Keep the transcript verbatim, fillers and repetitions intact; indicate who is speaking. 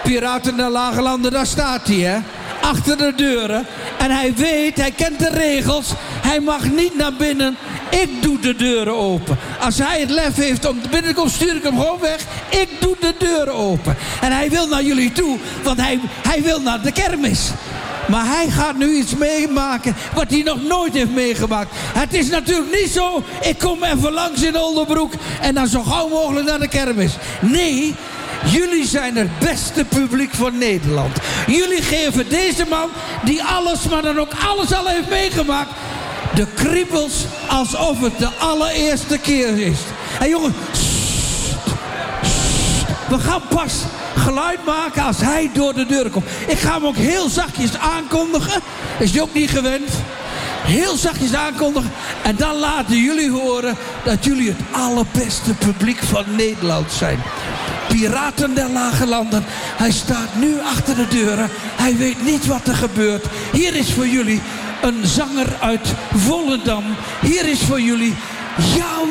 Speaker 1: Piraten der Lage Landen, daar staat hij, hè. Achter de deuren. En hij weet, hij kent de regels. Hij mag niet naar binnen. Ik doe de deuren open. Als hij het lef heeft om binnen te komen, stuur ik hem gewoon weg. Ik doe de deuren open. En hij wil naar jullie toe, want hij, hij wil naar de kermis. Maar hij gaat nu iets meemaken wat hij nog nooit heeft meegemaakt. Het is natuurlijk niet zo, ik kom even langs in Oldebroek en dan zo gauw mogelijk naar de kermis. Nee, jullie zijn het beste publiek van Nederland. Jullie geven deze man, die alles, maar dan ook alles al heeft meegemaakt, de kriebels alsof het de allereerste keer is. En jongen, we gaan pas geluid maken als hij door de deur komt. Ik ga hem ook heel zachtjes aankondigen. Is je ook niet gewend? Heel zachtjes aankondigen. En dan laten jullie horen dat jullie het allerbeste publiek van Nederland zijn. Piraten der Lage Landen. Hij staat nu achter de deuren. Hij weet niet wat er gebeurt. Hier is voor jullie een zanger uit Volendam. Hier is voor jullie Jan